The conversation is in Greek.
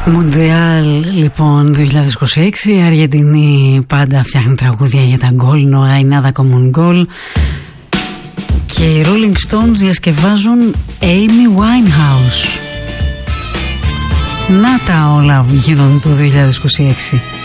Μοντρεάλ λοιπόν 2026. Η Αργεντινή πάντα φτιάχνει τραγούδια για τα γκολ. Νόρα Ινάδα Common Goal. Και οι Rolling Stones διασκευάζουν Amy Winehouse. Να τα όλα γίνονται το 2026.